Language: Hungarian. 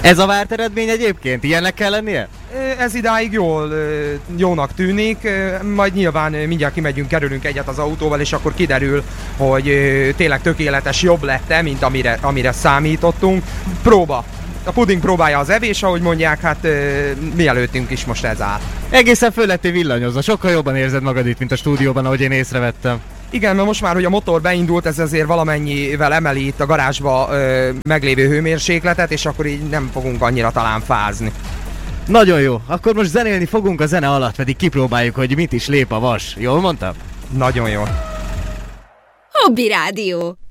Ez a várt eredmény egyébként? Ilyennek kell lennie? Ez idáig jónak tűnik, majd nyilván mindjárt kimegyünk, kerülünk egyet az autóval, és akkor kiderül, hogy tényleg tökéletes, jobb lett-e, mint amire számítottunk. Próba. A puding próbálja az evés, ahogy mondják, hát mi előttünk is most ez áll. Egészen föl lettél villanyozva, sokkal jobban érzed magad itt, mint a stúdióban, ahogy én észrevettem. Igen, mert most már, hogy a motor beindult, ez azért valamennyivel emeli itt a garázsba meglévő hőmérsékletet, és akkor így nem fogunk annyira talán fázni. Nagyon jó, akkor most zenélni fogunk, a zene alatt pedig kipróbáljuk, hogy mit is lép a vas. Jól mondtam? Nagyon jó. Hobby Rádió.